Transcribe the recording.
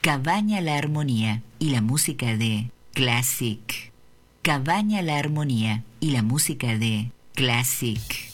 Cabaña La Armonía y la música de Classic. Cabaña La Armonía y la música de Classic.